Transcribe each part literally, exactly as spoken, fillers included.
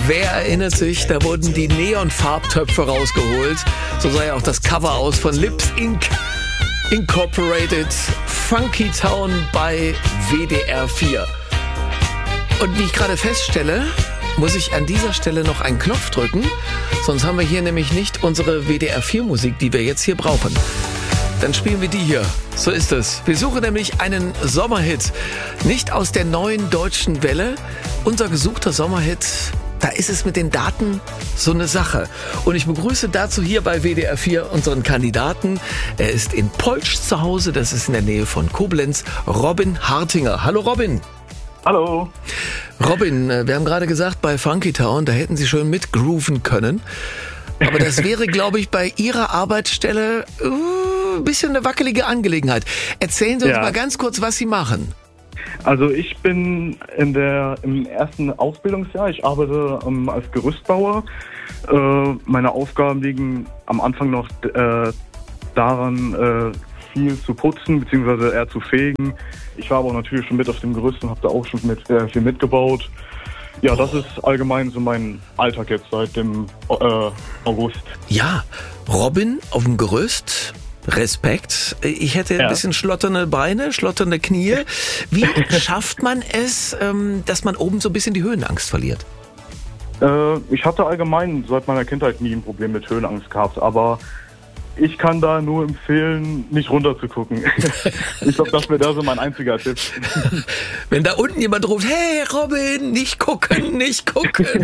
Wer erinnert sich, da wurden die Neon-Farbtöpfe rausgeholt. So sah ja auch das Cover aus von Lips Incorporated. Incorporated, Funky Town bei W D R vier. Und wie ich gerade feststelle, muss ich an dieser Stelle noch einen Knopf drücken, sonst haben wir hier nämlich nicht unsere W D R vier Musik, die wir jetzt hier brauchen. Dann spielen wir die hier. So ist es. Wir suchen nämlich einen Sommerhit. Nicht aus der neuen deutschen Welle. Unser gesuchter Sommerhit, da ist es mit den Daten so eine Sache. Und ich begrüße dazu hier bei W D R vier unseren Kandidaten. Er ist in Polch zu Hause, das ist in der Nähe von Koblenz, Robin Hartinger. Hallo Robin. Hallo. Robin, wir haben gerade gesagt, bei Funky Town, da hätten Sie schon mitgrooven können. Aber das wäre, glaube ich, bei Ihrer Arbeitsstelle uh, ein bisschen eine wackelige Angelegenheit. Erzählen Sie uns Ja. mal ganz kurz, was Sie machen. Also ich bin in der, im ersten Ausbildungsjahr. Ich arbeite ähm, als Gerüstbauer. Äh, meine Aufgaben liegen am Anfang noch äh, daran, äh, viel zu putzen bzw. eher zu fegen. Ich war aber auch natürlich schon mit auf dem Gerüst und habe da auch schon mit, äh, viel mitgebaut. Ja, das ist allgemein so mein Alltag jetzt seit dem äh, August. Ja, Robin auf dem Gerüst. Respekt. Ich hätte ein Ja. bisschen schlotternde Beine, schlotternde Knie. Wie schafft man es, ähm, dass man oben so ein bisschen die Höhenangst verliert? Äh, ich hatte allgemein seit meiner Kindheit nie ein Problem mit Höhenangst gehabt, aber ich kann da nur empfehlen, nicht runter zu gucken. Ich glaube, das wäre da so mein einziger Tipp. Wenn da unten jemand ruft, hey Robin, nicht gucken, nicht gucken.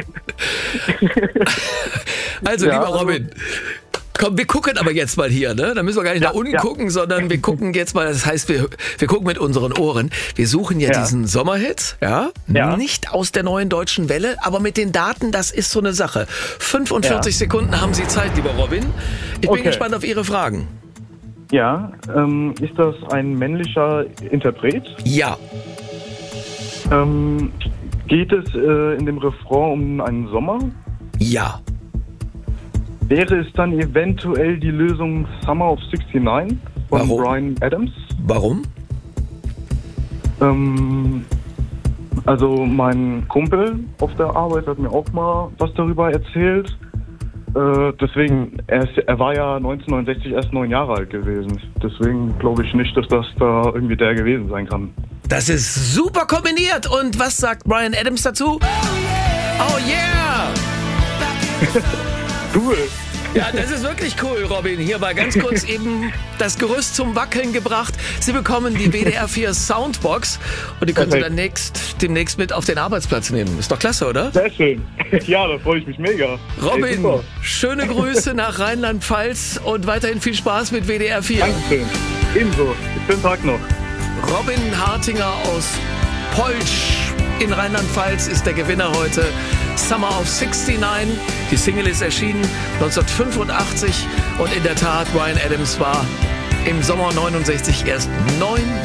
Also, Ja, lieber also- Robin, komm, wir gucken aber jetzt mal hier, ne? Da müssen wir gar nicht Ja, nach unten ja. gucken, sondern wir gucken jetzt mal, das heißt, wir, wir gucken mit unseren Ohren. Wir suchen ja, Ja. diesen Sommerhit, ja? Ja. Nicht aus der neuen deutschen Welle, aber mit den Daten, das ist so eine Sache. fünfundvierzig Ja. Sekunden haben Sie Zeit, lieber Robin. Ich bin Okay. gespannt auf Ihre Fragen. Ja, ähm, ist das ein männlicher Interpret? Ja, Ähm, geht es äh, in dem Refrain um einen Sommer? ja, Wäre es dann eventuell die Lösung Summer of sixty-nine von Warum? Bryan Adams? warum? Ähm, also mein Kumpel auf der Arbeit hat mir auch mal was darüber erzählt. Äh, deswegen, er, ist, er war ja neunzehnhundertneunundsechzig erst neun Jahre alt gewesen. Deswegen glaube ich nicht, dass das da irgendwie der gewesen sein kann. Das ist super kombiniert. Und was sagt Bryan Adams dazu? Oh yeah! Cool! Ja, das ist wirklich cool, Robin. Hier war ganz kurz eben das Gerüst zum Wackeln gebracht. Sie bekommen die W D R vier Soundbox und die können Sie Perfekt. dann nächst, demnächst mit auf den Arbeitsplatz nehmen. Ist doch klasse, oder? Sehr schön. Ja, da freue ich mich mega. Ey, Robin, super. schöne Grüße nach Rheinland-Pfalz und weiterhin viel Spaß mit W D R vier. Dankeschön. Ebenso. Schönen Tag noch. Robin Hartinger aus Polch in Rheinland-Pfalz ist der Gewinner heute. Summer of sixty-nine. Die Single ist erschienen neunzehnhundertfünfundachtzig und in der Tat, Bryan Adams war im Sommer neunundsechzig erst neun